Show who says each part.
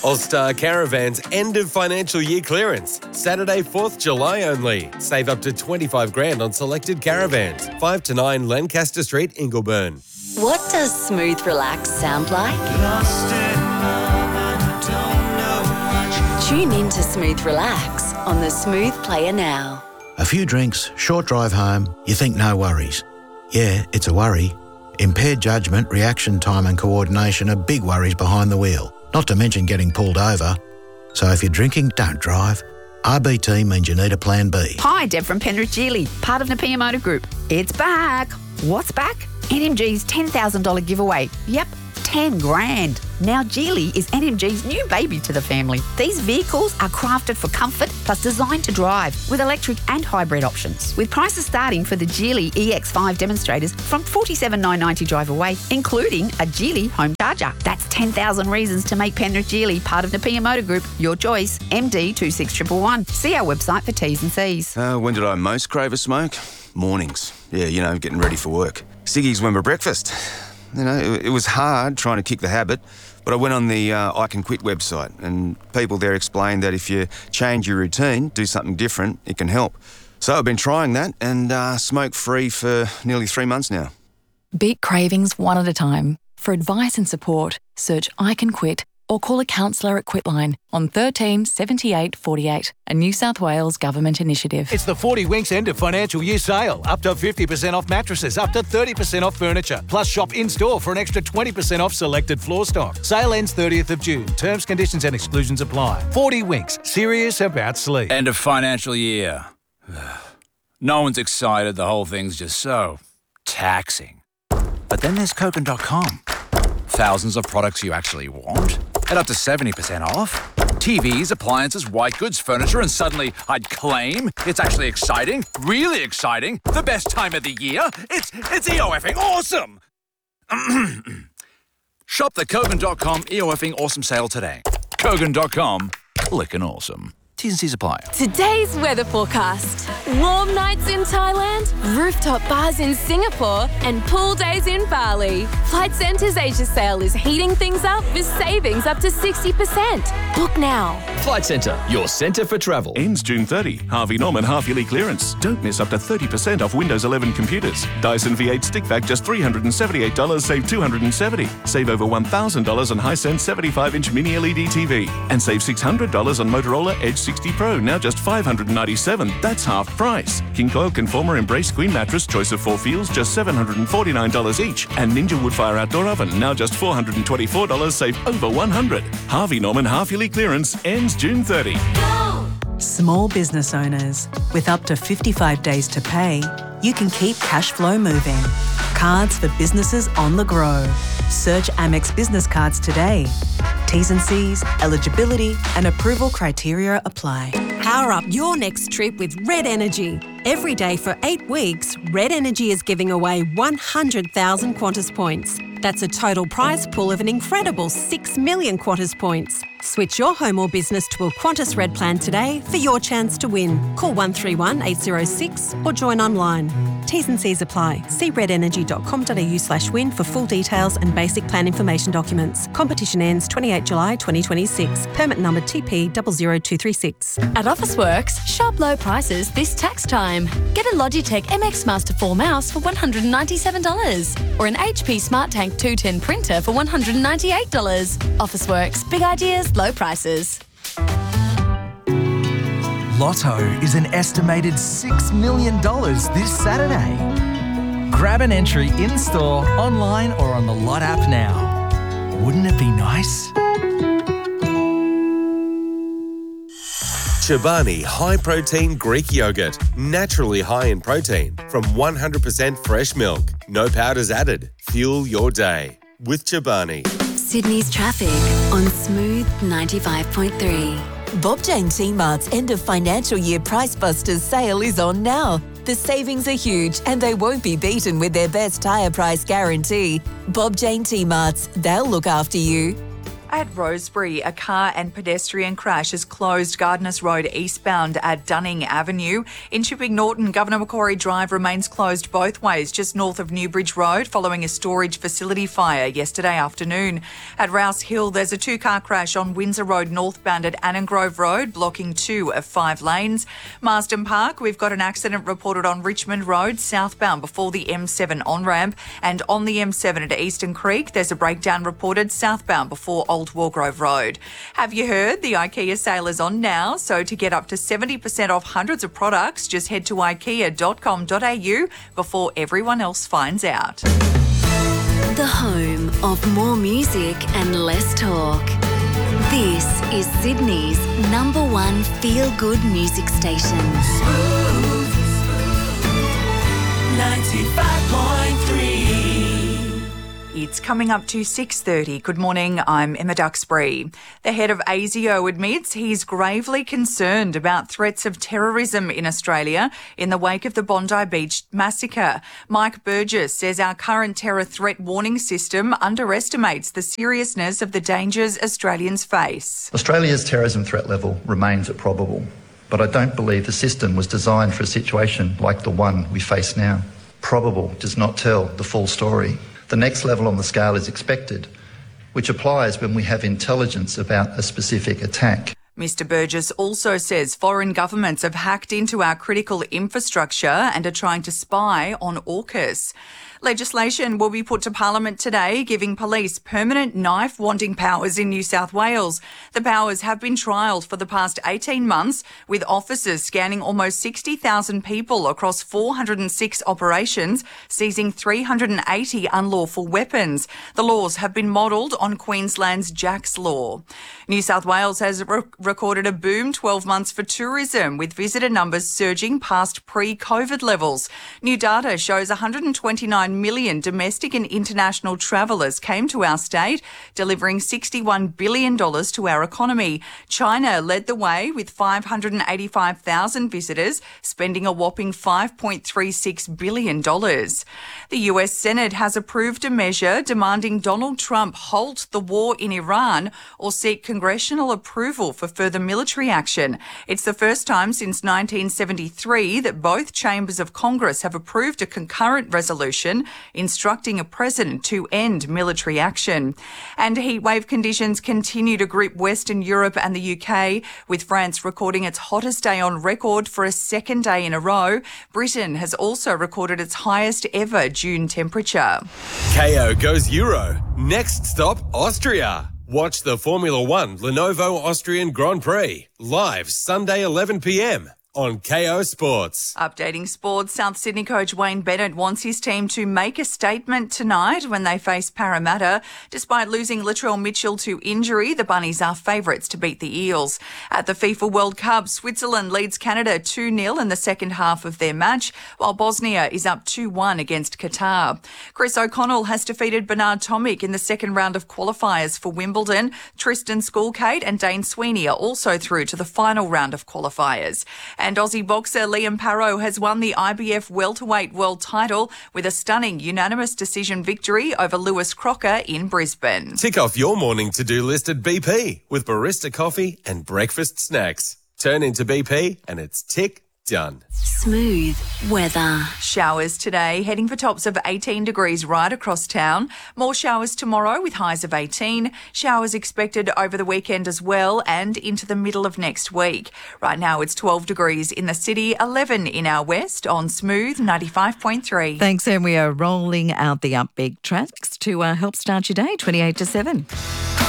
Speaker 1: All-Star Caravans end of financial year clearance. Saturday, 4th July only. Save up to 25 grand on selected caravans. 5 to 9 Lancaster Street, Ingleburn.
Speaker 2: What does smooth relax sound like? Tune in to Smooth Relax on the Smooth Player now.
Speaker 3: A few drinks, short drive home, you think no worries. Yeah, it's a worry. Impaired judgment, reaction time and coordination are big worries behind the wheel, not to mention getting pulled over. So if you're drinking, don't drive. RBT means you need a plan B.
Speaker 4: Hi, Deb from Penrith Geely, part of Napier Motor Group. It's back. What's back? NMG's $10,000 giveaway. Yep, 10 grand. Now Geely is NMG's new baby to the family. These vehicles are crafted for comfort plus designed to drive with electric and hybrid options. With prices starting for the Geely EX5 demonstrators from $47,990 drive away, including a Geely home charger. That's 10,000 reasons to make Penrith Geely part of Napier Motor Group. Your choice, MD 26111. See our website for T's and C's.
Speaker 5: When did I most crave a smoke? Mornings. Yeah, getting ready for work. Ciggies went for breakfast. It was hard trying to kick the habit, but I went on the I Can Quit website and people there explained that if you change your routine, do something different, it can help. So I've been trying that and smoke-free for nearly 3 months now.
Speaker 6: Beat cravings one at a time. For advice and support, search I Can Quit or call a counsellor at Quitline on 13 78 48, a New South Wales government initiative.
Speaker 7: It's the 40 Winks end of financial year sale. Up to 50% off mattresses, up to 30% off furniture. Plus shop in-store for an extra 20% off selected floor stock. Sale ends 30th of June. Terms, conditions and exclusions apply. 40 Winks, serious about sleep.
Speaker 8: End of financial year. No one's excited. The whole thing's just so taxing. But then there's Kogan.com. Thousands of products you actually want at up to 70% off. TVs, appliances, white goods, furniture, and suddenly I'd claim it's actually exciting, really exciting, the best time of the year. It's EOFing awesome. Shop the Kogan.com EOFing awesome sale today. Kogan.com, clickin' awesome. T's and C's apply.
Speaker 9: Today's weather forecast. Warm nights in Thailand, rooftop bars in Singapore, and pool days in Bali. Flight Centre's Asia sale is heating things up with savings up to 60%. Book now.
Speaker 10: Flight Centre, your centre for travel.
Speaker 11: Ends June 30. Harvey Norman half-yearly clearance. Don't miss up to 30% off Windows 11 computers. Dyson V8 stick vac just $378, save $270. Save over $1,000 on Hisense 75-inch mini LED TV. And save $600 on Motorola Edge 60 Pro, now just $597. That's half price. King Coil Conformer Embrace Queen Mattress, choice of 4 feels, just $749 each. And Ninja Woodfire Outdoor Oven, now just $424, save over $100. Harvey Norman half-yearly clearance ends June 30.
Speaker 9: Go!
Speaker 12: Small business owners, with up to 55 days to pay, you can keep cash flow moving. Cards for businesses on the go. Search Amex Business Cards today. T's and C's, eligibility and approval criteria apply.
Speaker 13: Power up your next trip with Red Energy. Every day for 8 weeks, Red Energy is giving away 100,000 Qantas points. That's a total prize pool of an incredible 6 million Qantas points. Switch your home or business to a Qantas Red plan today for your chance to win. Call 131 806 or join online. T's and C's apply. See redenergy.com.au/win for full details and basic plan information documents. Competition ends 28 July 2026. Permit number TP 00236.
Speaker 9: At Officeworks, shop low prices this tax time. Get a Logitech MX Master 4 mouse for $197 or an HP Smart Tank 210 printer for $198. Officeworks, big ideas, low prices.
Speaker 14: Lotto is an estimated $6 million this Saturday. Grab an entry in-store, online or on the Lot app now. Wouldn't it be nice?
Speaker 1: Chobani High Protein Greek Yogurt. Naturally high in protein from 100% fresh milk. No powders added. Fuel your day with Chobani.
Speaker 2: Sydney's traffic on Smooth 95.3.
Speaker 15: Bob Jane T-Mart's end of financial year Price Busters sale is on now. The savings are huge and they won't be beaten with their best tyre price guarantee. Bob Jane T-Mart's, they'll look after you.
Speaker 16: At Rosebery, a car and pedestrian crash has closed Gardeners Road eastbound at Dunning Avenue. In Chipping Norton, Governor Macquarie Drive remains closed both ways just north of Newbridge Road following a storage facility fire yesterday afternoon. At Rouse Hill, there's a two-car crash on Windsor Road northbound at Annangrove Road, blocking 2 of 5 lanes. Marsden Park, we've got an accident reported on Richmond Road southbound before the M7 on-ramp, and on the M7 at Eastern Creek, there's a breakdown reported southbound before Old Wargrove Road. Have you heard? The IKEA sale is on now, so to get up to 70% off hundreds of products, just head to ikea.com.au before everyone else finds out.
Speaker 2: The home of more music and less talk. This is Sydney's #1 feel-good music station.
Speaker 16: 95.3. It's coming up to 6:30. Good morning, I'm Emma Duxbury. The head of ASIO admits he's gravely concerned about threats of terrorism in Australia in the wake of the Bondi Beach massacre. Mike Burgess says our current terror threat warning system underestimates the seriousness of the dangers Australians face.
Speaker 17: Australia's terrorism threat level remains at probable, but I don't believe the system was designed for a situation like the one we face now. Probable does not tell the full story. The next level on the scale is expected, which applies when we have intelligence about a specific attack.
Speaker 16: Mr Burgess also says foreign governments have hacked into our critical infrastructure and are trying to spy on AUKUS. Legislation will be put to Parliament today, giving police permanent knife-wanding powers in New South Wales. The powers have been trialled for the past 18 months, with officers scanning almost 60,000 people across 406 operations, seizing 380 unlawful weapons. The laws have been modelled on Queensland's Jack's Law. New South Wales has recorded a boom 12 months for tourism, with visitor numbers surging past pre-COVID levels. New data shows 129 million domestic and international travellers came to our state, delivering $61 billion to our economy. China led the way with 585,000 visitors, spending a whopping $5.36 billion. The US Senate has approved a measure demanding Donald Trump halt the war in Iran or seek congressional approval for further military action. It's the first time since 1973 that both chambers of Congress have approved a concurrent resolution instructing a president to end military action. And heatwave conditions continue to grip Western Europe and the UK, with France recording its hottest day on record for a second day in a row. Britain has also recorded its highest ever June temperature.
Speaker 1: KO goes Euro. Next stop, Austria. Watch the Formula One Lenovo Austrian Grand Prix live Sunday 11 p.m. on KO Sports.
Speaker 16: Updating sports, South Sydney coach Wayne Bennett wants his team to make a statement tonight when they face Parramatta. Despite losing Latrell Mitchell to injury, the Bunnies are favourites to beat the Eels. At the FIFA World Cup, Switzerland leads Canada 2-0 in the second half of their match, while Bosnia is up 2-1 against Qatar. Chris O'Connell has defeated Bernard Tomic in the second round of qualifiers for Wimbledon. Tristan Schoolcate and Dane Sweeney are also through to the final round of qualifiers. And Aussie boxer Liam Parrow has won the IBF welterweight world title with a stunning unanimous decision victory over Lewis Crocker in Brisbane.
Speaker 1: Tick off your morning to-do list at BP with barista coffee and breakfast snacks. Turn into BP and it's tick done.
Speaker 2: Smooth weather.
Speaker 16: Showers today, heading for tops of 18 degrees right across town. More showers tomorrow with highs of 18. Showers expected over the weekend as well and into the middle of next week. Right now it's 12 degrees in the city, 11 in our west on Smooth 95.3.
Speaker 18: Thanks, and we are rolling out the upbeat tracks to help start your day, 28 to 7.